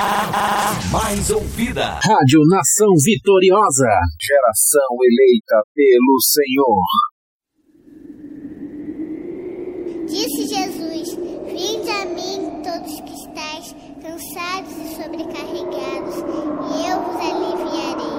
Mais ouvida. Rádio Nação Vitoriosa. Geração eleita pelo Senhor. Disse Jesus: vinde a mim todos que estáis cansados e sobrecarregados,